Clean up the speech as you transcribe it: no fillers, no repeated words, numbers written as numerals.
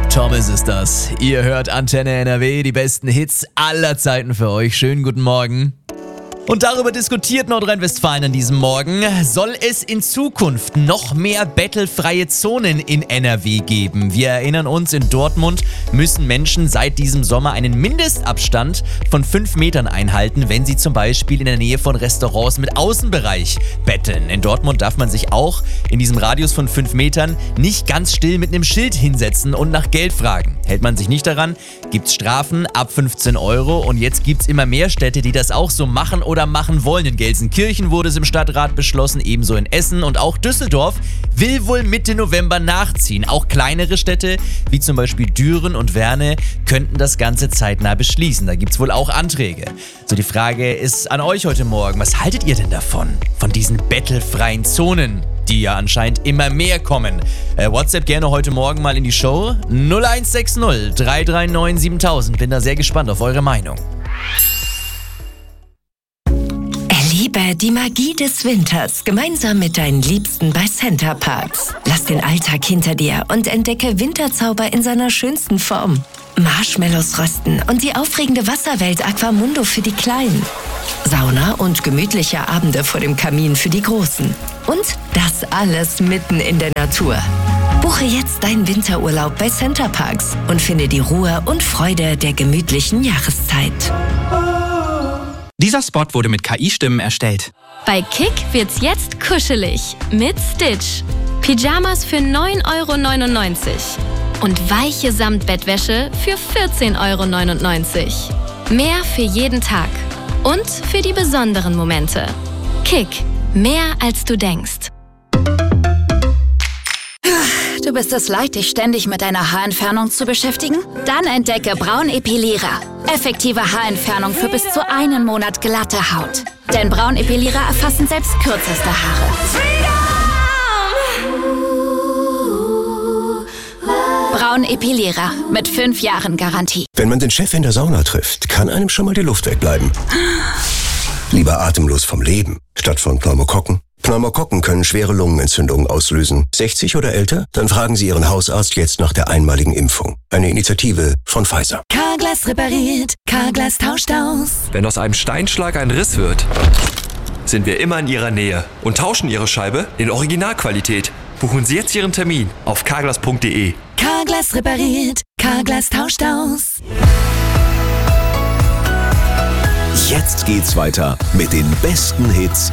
Thomas ist das. Ihr hört Antenne NRW, die besten Hits aller Zeiten für euch. Schönen guten Morgen. Und darüber diskutiert Nordrhein-Westfalen an diesem Morgen. Soll es in Zukunft noch mehr bettelfreie Zonen in NRW geben? Wir erinnern uns, in Dortmund müssen Menschen seit diesem Sommer einen Mindestabstand von 5 Metern einhalten, wenn sie zum Beispiel in der Nähe von Restaurants mit Außenbereich betteln. In Dortmund darf man sich auch in diesem Radius von 5 Metern nicht ganz still mit einem Schild hinsetzen und nach Geld fragen. Hält man sich nicht daran, gibt's Strafen ab 15 Euro. Und jetzt gibt's immer mehr Städte, die das auch so machen oder machen wollen. In Gelsenkirchen wurde es im Stadtrat beschlossen, ebenso in Essen, und auch Düsseldorf will wohl Mitte November nachziehen. Auch kleinere Städte, wie zum Beispiel Düren und Werne, könnten das Ganze zeitnah beschließen. Da gibt's wohl auch Anträge. So, die Frage ist an euch heute Morgen: Was haltet ihr denn davon? Von diesen bettelfreien Zonen, die ja anscheinend immer mehr kommen? WhatsApp gerne heute Morgen mal in die Show. 0160 339 7000. Bin da sehr gespannt auf eure Meinung. Erlebe die Magie des Winters gemeinsam mit deinen Liebsten bei Center Parcs. Lass den Alltag hinter dir und entdecke Winterzauber in seiner schönsten Form. Marshmallows rösten und die aufregende Wasserwelt Aquamundo für die Kleinen. Sauna und gemütliche Abende vor dem Kamin für die Großen. Und das alles mitten in der Natur. Buche jetzt deinen Winterurlaub bei Center Parcs und finde die Ruhe und Freude der gemütlichen Jahreszeit. Dieser Spot wurde mit KI-Stimmen erstellt. Bei Kick wird's jetzt kuschelig mit Stitch. Pyjamas für 9,99 € und weiche Samtbettwäsche für 14,99 €. Mehr für jeden Tag und für die besonderen Momente. Kick, mehr als du denkst. Du bist es leid, dich ständig mit deiner Haarentfernung zu beschäftigen? Dann entdecke Braunepilierer. Effektive Haarentfernung für bis zu einen Monat glatte Haut. Denn Braunepilierer erfassen selbst kürzeste Haare. Braunepilierer mit 5 Jahren Garantie. Wenn man den Chef in der Sauna trifft, kann einem schon mal die Luft wegbleiben. Lieber atemlos vom Leben, statt von Pneumokokken. Pneumokokken können schwere Lungenentzündungen auslösen. 60 oder älter? Dann fragen Sie Ihren Hausarzt jetzt nach der einmaligen Impfung. Eine Initiative von Pfizer. Carglass repariert, Carglass tauscht aus. Wenn aus einem Steinschlag ein Riss wird, sind wir immer in Ihrer Nähe und tauschen Ihre Scheibe in Originalqualität. Buchen Sie jetzt Ihren Termin auf carglass.de. Carglass repariert, Carglass tauscht aus. Jetzt geht's weiter mit den besten Hits